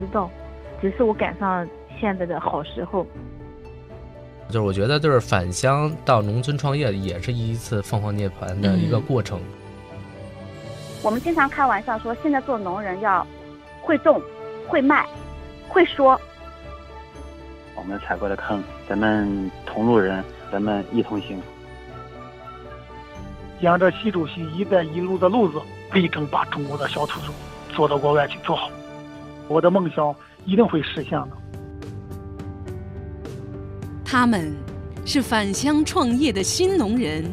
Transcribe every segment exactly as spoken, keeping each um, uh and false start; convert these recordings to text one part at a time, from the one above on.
知道，只是我赶上现在的好时候。 就是我觉得，就是返乡到农村创业，也是一次凤凰涅槃的一个过程。 嗯、我们经常开玩笑说，现在做农人要会种、会卖、会说。 我们踩过的坑，咱们同路人，咱们一同行。 沿着习主席一带一路的路子，力争把中国的小土豆做到国外去做好。我的梦想一定会实现的。 他们是返乡创业的新农人，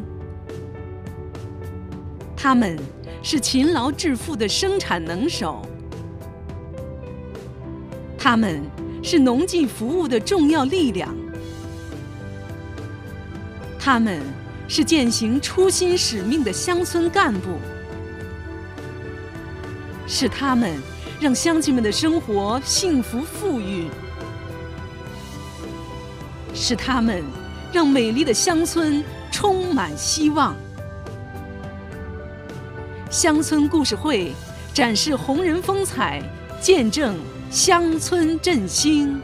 他们是勤劳致富的生产能手，他们是农技服务的重要力量，他们是践行初心使命的乡村干部，是他们让乡亲们的生活幸福富裕，是他们让美丽的乡村充满希望。乡村故事会展示红人风采，见证乡村振兴。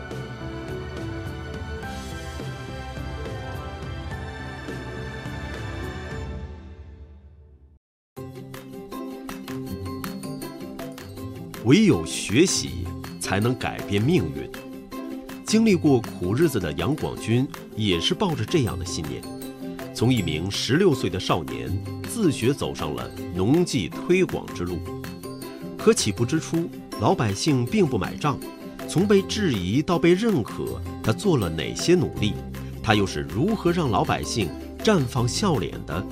唯有学习才能改变命运。经历过苦日子的杨广军也是抱着这样的信念，从一名十六岁的少年自学走上了农技推广之路。可起步之初，老百姓并不买账，从被质疑到被认可，他做了哪些努力？他又是如何让老百姓绽放笑脸的？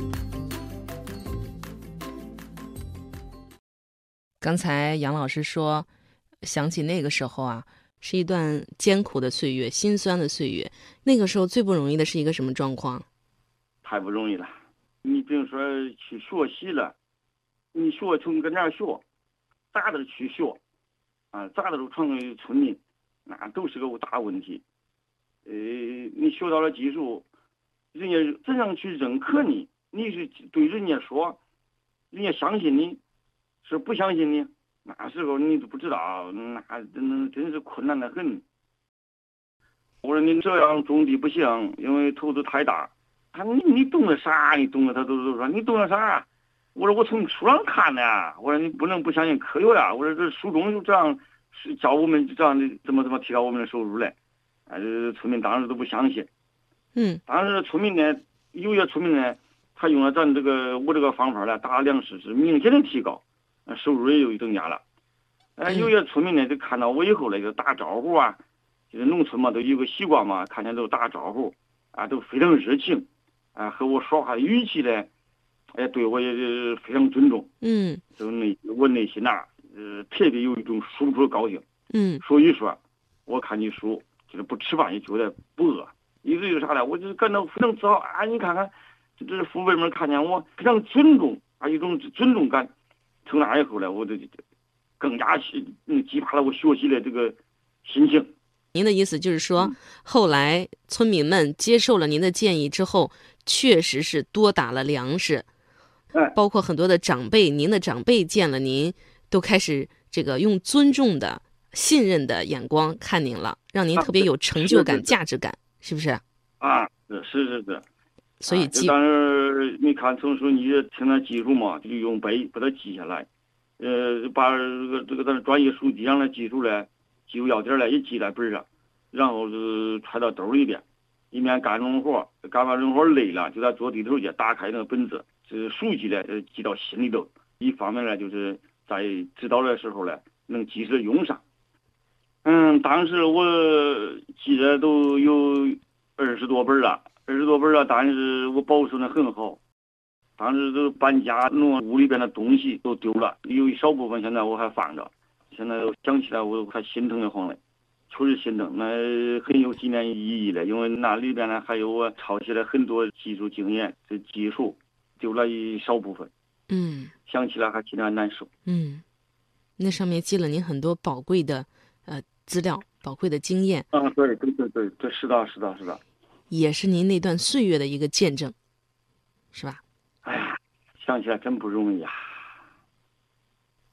刚才杨老师说，想起那个时候啊，是一段艰苦的岁月，辛酸的岁月。那个时候最不容易的是一个什么状况？ 太不容易了。你比如说去学习了，你学从跟哪儿学，咋都去学啊，咋都成为村民，那都是个大问题。呃，你学到了技术，人家怎样去认可你？你是对人家说，人家相信你，是不相信你？那时候你都不知道，那真真是困难的很。我说你这样种地不行，因为投资太大。他你你懂得啥？你懂得他都都说你懂得啥？我说我从书上看的。我说你不能不相信科学呀。我说这书中就这样教我们这样的怎么怎么提高我们的收入嘞。啊，这村民当时都不相信。 嗯， 当时村民呢，有些村民呢，他用了咱这个我这个方法呢，打粮食是明显的提高，收入也有增加了。呃，有些村民呢，就看到我以后呢，就打招呼啊，就是农村嘛，都有个习惯嘛，看见都打招呼啊，都非常热情啊，和我说话的语气呢，哎，对我也是非常尊重。 嗯， 就内我内心呐、啊，呃，特别有一种说不出的高兴。 嗯， 所以说，我看你书就是不吃饭也觉得不饿，一直有啥呢？我就感到非常自豪啊！你看看，这这父辈们看见我非常尊重啊，一种尊重感。从那以后呢，我就更加嗯激发了我学习的这个心情。 您的意思就是说，嗯、后来村民们接受了您的建议之后，确实是多打了粮食， 哎， 包括很多的长辈，您的长辈见了您，都开始这个用尊重的、信任的眼光看您了，让您特别有成就感、啊、价值感，是不是？ 啊，是是是是。 所以记， 当时你看从书你听他记住嘛，就用背把它记下来，呃，把这个这个咱专业书籍上的记住来，记住要点来也记在本上，然后就揣到兜里边，一面干农活，干完农活累了，就在坐地头去打开那个本子，这书记呢记到心里头。一方面呢，就是在指导的时候呢，能及时用上。嗯，当时我记得都有二十多本了。二十多本了，但是我保存的很好。当时都搬家，弄屋里边的东西都丢了，有一少部分现在我还放着。现在想起来我还心疼的慌嘞，确实心疼。那很有纪念意义的，因为那里边呢还有我抄写了很多技术经验，这技术丢了一少部分。 嗯， 想起来还心里还难受。 嗯，那上面记了您很多宝贵的呃资料，宝贵的经验。 啊，对对对对对，是的，是的，是的。 也是您那段岁月的一个见证，是吧？ 哎呀，想起来真不容易啊！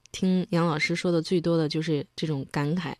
听杨老师说的最多的就是这种感慨，